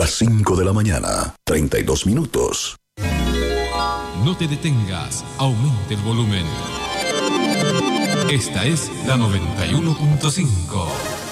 las 5 de la mañana, 32 minutos. No te detengas, aumente el volumen. Esta es la 91.5.